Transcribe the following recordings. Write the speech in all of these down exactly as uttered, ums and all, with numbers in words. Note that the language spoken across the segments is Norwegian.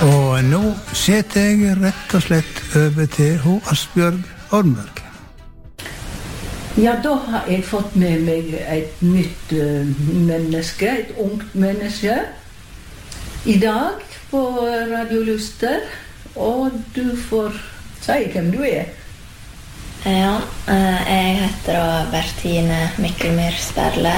Og nå setter jeg rett og slett over til H. Asbjørg Ormberg. Ja, da har jeg fått med meg et nytt uh, menneske, et ungt menneske, i dag på Radio Luster, og du får si hvem du er. Ja, jeg heter Bertine Mikkelmyr Sperle.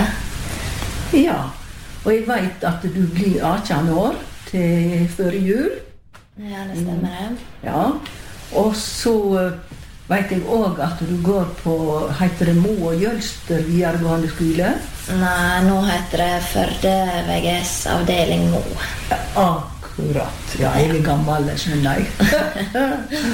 Ja, og jeg vet at du blir atten år til før jul. Ja, det stemmer det. Ja, og så vet jeg også at du går på, heter det Mo og Jølster videregående skole? Nei, nå heter det Førde V G S avdeling Mo. Ja, akkurat. Ja, jeg er gammel, skjønner jeg.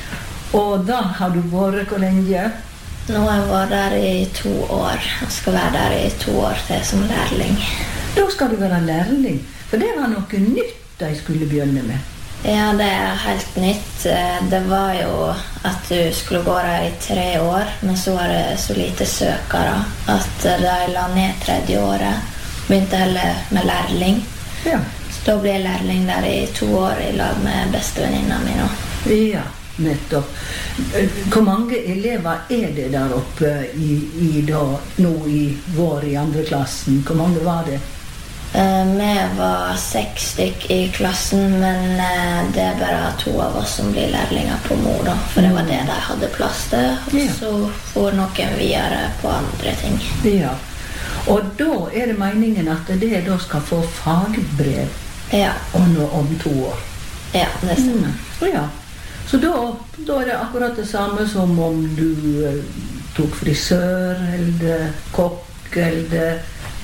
Og da har du vært hvor lenge? Nå har jeg vært der i to år. Jeg skal være der i to år til som lærling. Da skal du være lærling, for det var noe nytt de skulle begynne med. Ja, det er helt nytt. Det var jo at du skulle gå der i tre år, men så var det så lite søkere at de la ned tredje året. Begynte heller med lærling. Ja. Så da ble jeg lærling der i to år i lag med bestevenninna mi nå. Ja, nettopp. Hvor mange elever er det der oppe i, i da, nå i vår i andre klassen? Hvor mange var det? Uh, vi var seks stykk i klassen, men uh, det er bare to av oss som blir lærlinger på Mo da, for det var det de hadde plass til, og ja. Så får noen videre på andre ting. Ja, og da er det meningen at det da skal få fagbrev ja. om, om to år. Ja, det stemmer. Mm. Ja, så da, da er det akkurat det samme som om du uh, tok frisør, eller kokk, eller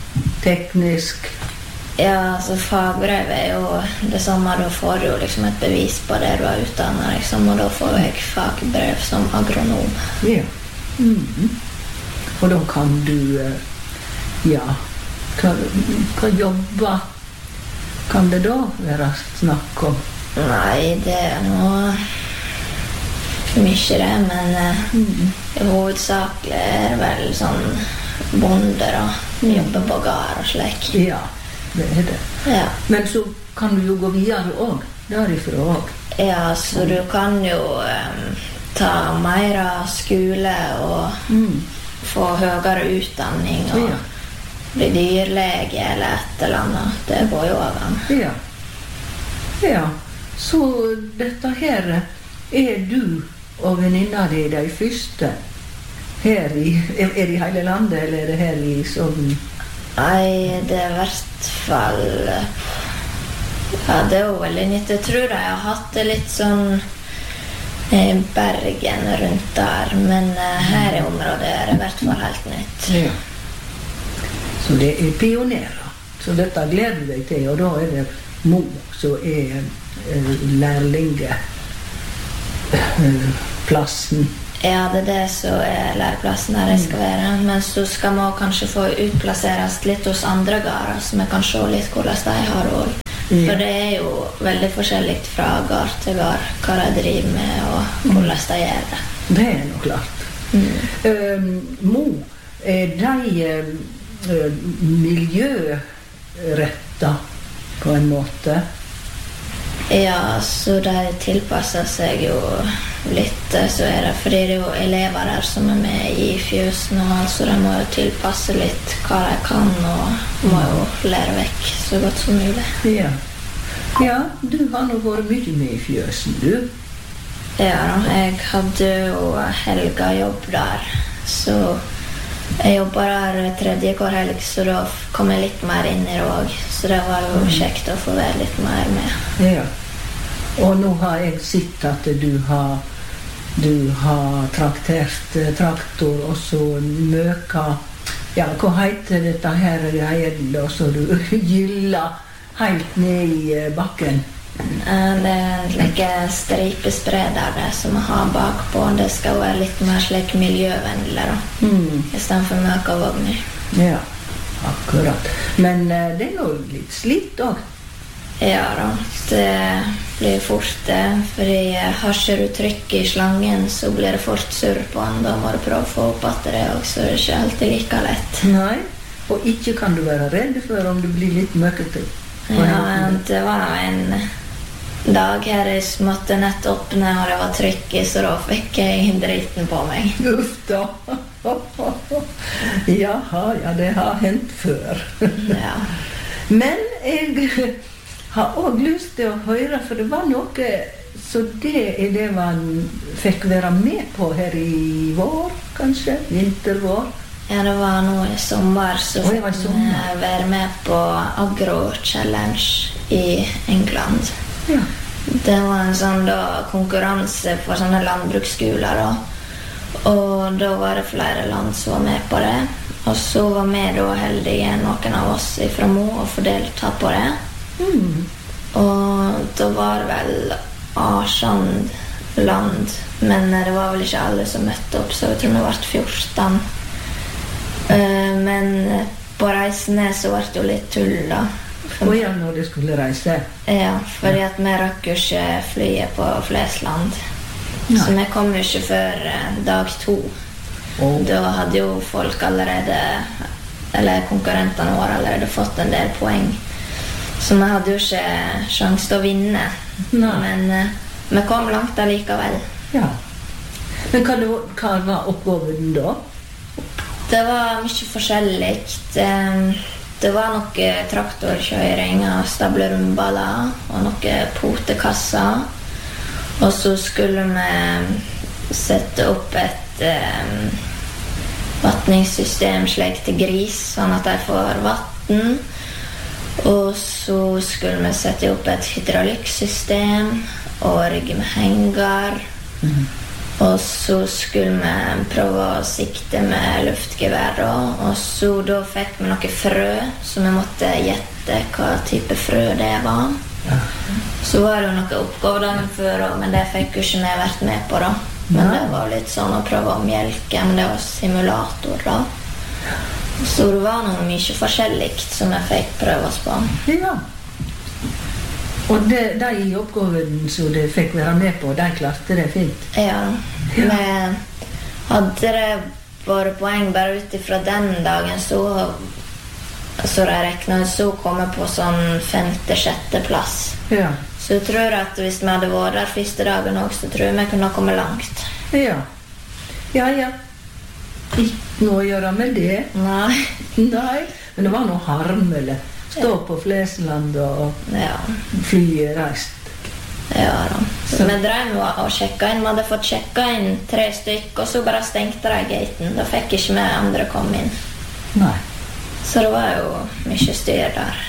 teknisk. Ja, altså fagbrev er jo det samme. Da får du jo liksom et bevis på det du er utdannet, liksom, og da får jeg fagbrev som agronom. Ja. Mm-hmm. Og da kan du, ja, hva, hva jobber kan det da være snakk om? Nei, det er noe mye det, men mm. hovedsakelig er det vel sånn bonder og jobber på gard og slik. Ja, det er det. Ja. Men så kan du jo gå videre også, derifra også. Ja, så du kan jo um, ta mer av skole og mm. få høyere utdanning og ja. bli dyrlege eller et eller annet. Det går jo av an. Ja. Ja, så dette her er du og venninna di de første her i, er det i hele landet, eller er det her i Sogn? Nei, det er i hvert fall ja, det er jo veldig nytt. Jeg tror jeg har hatt det litt sånn i Bergen rundt der, men her i området er det i hvert fall helt nytt. Ja. Så det er pionerer. Så dette gleder du deg til, og da er det Mo som er uh, lærlinge uh, plassen. Ja, det er det som er læreplassen der jeg skal være. Men så skal man kanskje få utplasseres litt hos andre gårder, så vi kan se litt hvordan de har råd. Ja. For det er jo veldig forskjellig fra gård til gård, hva de driver med og hvordan de gjør det. Det er nok klart. Mm. Uh, Mo, er de uh, miljøretta på en måte? Ja, så de tilpasser seg jo litt, så er det, fordi det er jo elever der som er med i fjøsen, og så de må jo tilpasse litt hva de kan, og må jo lære vekk så godt som mulig. Ja, ja du har nå vært mye med i fjøsen, du? Ja, jeg hadde jo helga jobb der, så jeg jobbet der tredje hver helg, så da kom jeg litt mer inn i det også, så det var jo kjekt å få være litt mer med. Ja. Og nå har jeg sett at du har, du har traktert traktor og så møka. Ja, hva heter dette her greien da, så du gyller helt ned i bakken? Det er en like stripespreder det som vi har bakpå. Det skal være litt mer slik miljøvennlig da, mm. i stedet for møkavogner. Ja, akkurat. Men uh, det er jo litt slitt også. Ja da, det blir fort det, fordi har ikke du trykk i slangen, så blir det fort surr på den. Da må du prøve å få opp at det også, det er ikke alltid like lett. Nei, og ikke kan du være redd for om du blir litt møkkete. Ja, det var en dag her jeg måtte nett åpne, og det var trykk i, så da fikk jeg driten på meg. Uff da. Jaha, ja, det har hendt før. Ja. Men jeg har også lyst til å høre, for det var noe, så det er det man fikk være med på her i vår, kanskje, vintervår. Ja, det var nå i sommer, så Oi, det fikk var i sommer. jeg være med på Agro Challenge i England. Ja. Det var en sånn da, konkurranse for sånne landbruksskoler da. Og da var det flere land som var med på det. Og så var vi da heldige, noen av oss fra Mo, og fordelte på det. Mm. Og da var det vel Arsand land, men det var vel ikke alle som møtte opp, så jeg tror det ble fjorten. Uh, men på reisen ned så ble det jo litt tull da. Og ja, når de skulle reise. Ja, fordi at vi rakk jo ikke flyet på Flesland. Nei. Så vi kom jo ikke før uh, dag to. Oh. Da hadde jo folk allerede, eller konkurrentene våre allerede fått en del poeng. Så vi hadde jo ikke sjans til å vinne. Nei. Men uh, vi kom langt allikevel. Ja. Men hva, det, hva var oppgaven da? Det var mye forskjellig. Det var noe traktorkjøring og stable rumballer og noe potekasser. Og så skulle vi sette opp et um, vattningssystem slik til gris, sånn at de får vatten. Og så skulle vi sette opp et hydraulikksystem og rigge med henger. Mm. Og så skulle vi prøve å sikte med luftgevær da. Og så da fikk vi noe frø, så vi måtte gjette hva type frø det var. Ja. Så var det jo noe oppgave dagen før, men det fikk jo ikke vi vært med på da. Men ja. Det var litt sånn å prøve å mjelke, men det var simulator da. Så det var noe mye forskjellig som jeg fikk prøve oss på. Ja. Og de, de i oppgaven som de fikk være med på, de klarte det fint? Ja, vi hadde det bare poeng bare ut fra den dagen, så, så jeg reknet, så kom jeg på sånn femte-sjette plass. Ja. Så jeg tror at hvis vi hadde vært der første dagen også, så tror jeg vi kunne komme langt. Ja, ja, ja. Ikke noe å gjøre med det. Nei. Nei, men det var noe harmelig. Stå ja. På Flesland og ja. Flyet reist. Ja da. Så vi drev og sjekket inn. Vi hadde fått sjekket inn tre stykk, og så bare stengte de gaten. Da fikk ikke vi andre komme inn. Nei. Så det var jo mye styr der.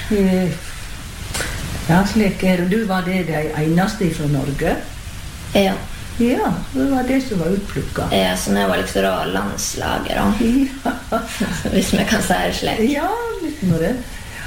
Ja, slik er det. Du var det de eneste fra Norge? Ja. Ja, det var det som var utplukket. Ja, så vi var liksom da landslaget da. Ja. Hvis vi kan si det slik. Ja, litt med det.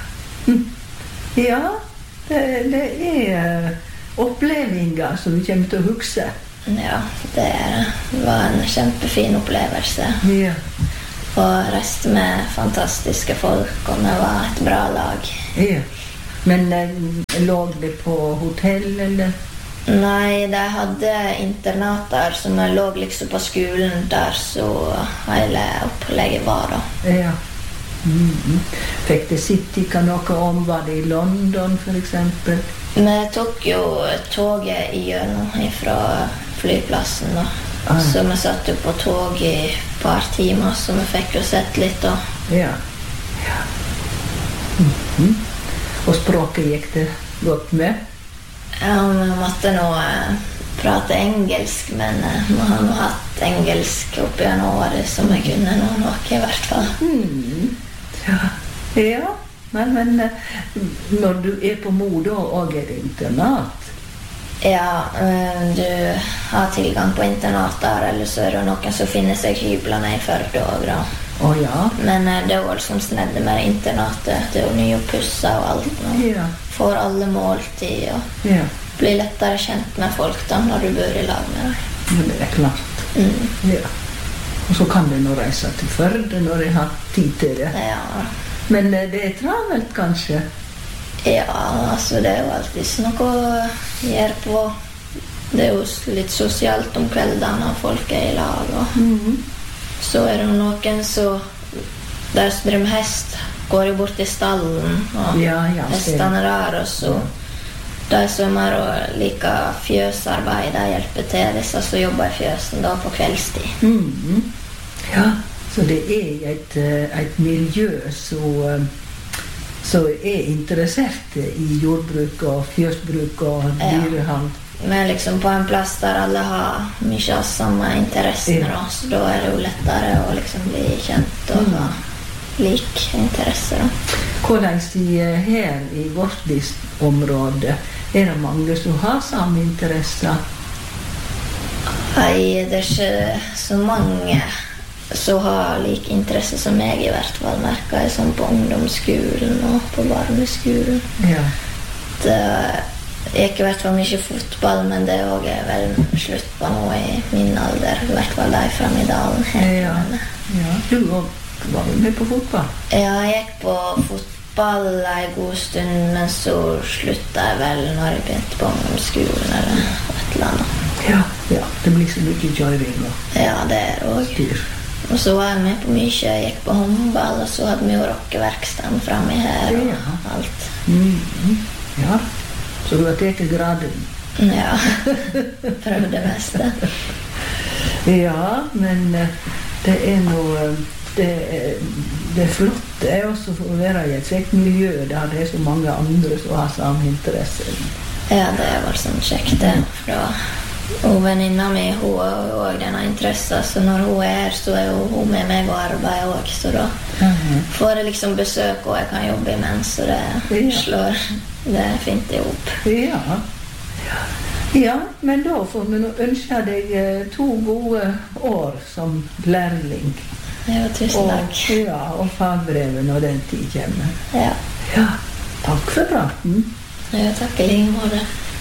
Ja, det, det er opplevelser som du kommer til å huske. Ja, det, det var en kjempefin opplevelse. Ja. Og reiste med fantastiske folk, og vi var et bra lag. Ja. Men lå det på hotell, eller? Nei, de hadde internater som lå liksom på skolen der, så hele opplegget var da. Ja. Mm-hmm. Fikk det sitte ikke noe om, var det i London for eksempel? Vi tok jo toget igjennom fra flyplassen da. Ah. Så vi satt jo på tog i et par timer, så vi fikk jo sett litt da. Ja, ja. Mm-hmm. Og språket gikk det godt med? Ja, vi måtte nå eh, prate engelsk, men eh, vi har nå hatt engelsk opp gjennom året, som jeg kunne nå noe i hvert fall. Mm. Ja, ja. Men, men når du er på Mo da, og er det internat? Ja, du har tilgang på internat der, eller så er det noen som finner seg hyblene i Førde også da. Å oh, ja? Men det er jo som snedde med internatet, det er jo nye pusser og alt nå. Ja. Får alle måltid og ja. Blir lettere kjent med folk da, når du bor i lag med deg. Ja, det er klart. Mm. Ja. Og så kan du nå reise til Førde når jeg har tid til det. Ja. Men det er travelt, kanskje? Ja, altså det er jo alltid noe å gjøre på. Det er jo litt sosialt om kveldene, og folk er i lag. Og mm-hmm. så er det noen som der som driver hest, går jo bort i stallen, og ja, ja, hestene der, og så de som er og liker fjøsarbeid, de hjelper til disse som jobber i fjøsen da på kveldstid. Mm. Ja, så det er et, et miljø som, som er interessert i jordbruk og fjøsbruk og dyrehold. Ja. Men liksom på en plass der alle har mye av samme interesser, ja. Så da er det jo lettere å liksom bli kjent og ha lik interesser. Hvordan sier her i vårt område, er det mange som har samme interesser? Nei, det er ikke så mange som har lik interesse som jeg i hvert fall merker jeg sånn på ungdomsskolen og på barneskolen. Ja. Det er ikke i hvert fall mye fotball, men det er også vel slutt på noe i min alder, i hvert fall der frem i dalen her. Ja. Ja. Du var du med på fotball? Ja, jeg gikk på fotball en god stund, men så sluttet jeg vel når jeg begynte på ungdomsskolen eller et eller annet. Ja, ja, det blir så mye kjøring og ja, det er det også. Styr. Og så var jeg med på mye, jeg gikk på håndball, og så hadde vi jo rockeverkstedet fremme her og ja. alt. Mm, ja, så du har tatt graden? Ja, prøvde det meste. Ja, men det er noe, det, det er flott, det er også for å være i et slikt miljø der det er så mange andre som har samme interesse. Ja, det er vel sånn kjekt det, for da og venninna mi, hun har jo også denne interessen, så når hun er her, så er hun med meg og arbeider også, så da mm-hmm. får jeg liksom besøk, og jeg kan jobbe imens, så det ja. Slår det fint i hop. Ja. Ja, men da får vi nå ønske deg to gode år som lærling. Ja, tusen takk. Og, ja, og fagbrevet når den tid kommer. Ja. Ja, takk for praten. Ja, takk i like måte.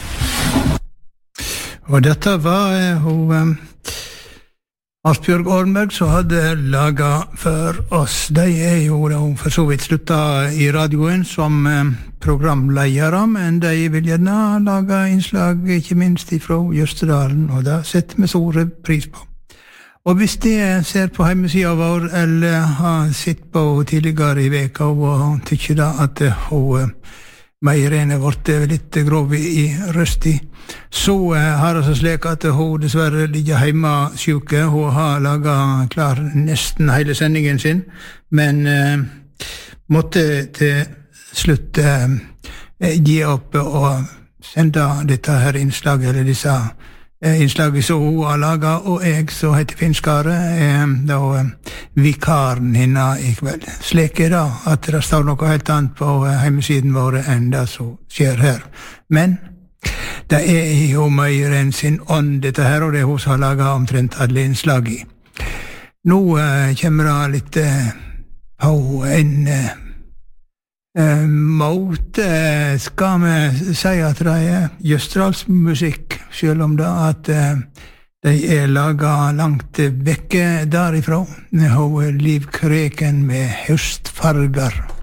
Og dette var eh, hun eh, Asbjørg Ormberg som hadde laget for oss. De er jo da for så vidt sluttet i radioen som eh, programledere, men de vil gjerne lage innslag, ikke minst fra Jøstedalen, og det setter vi stor pris på. Og hvis de ser på hjemmesiden vår, eller har sett på tidligere i veka, og tykker da at hun Meirene vårt er litt grov i røsti, så har det så slik at hun dessverre ligger hjemme syke. Hun har laget klar nesten hele sendingen sin, men eh, måtte til slutt eh, gi opp og sende dette her innslaget, eller disse eh, innslaget som hun har laget, og jeg som heter Finn Skare, er da eh, vikaren henne i kveld. Slik er det at det står noe helt annet på hjemmesiden vår enn det som skjer her. Men det er jo mer enn sin ånd dette her, og det er hun som har laget omtrent alle innslag i. Nå eh, kommer det litt eh, på en eh, måte, skal vi si at det er Jøstedalsmusikk, selv om det at eh, de er laget langt vekke derifra. Hun Liv Kreken med høstfarger.